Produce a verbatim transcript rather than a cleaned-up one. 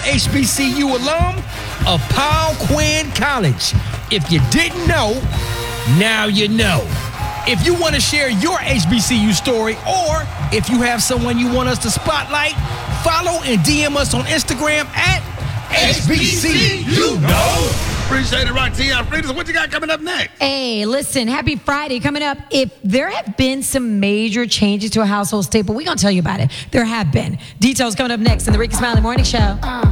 H B C U alum of Paul Quinn College. If you didn't know, now you know. If you want to share your H B C U story, or if you have someone you want us to spotlight, follow and D M us on Instagram at H B C U Know. Appreciate it, Roxanne Frieders. What you got coming up next? Hey, listen, happy Friday coming up. If there have been some major changes to a household staple, we're going to tell you about it. There have been. Details coming up next in the Ricky Smiley Morning Show. Uh.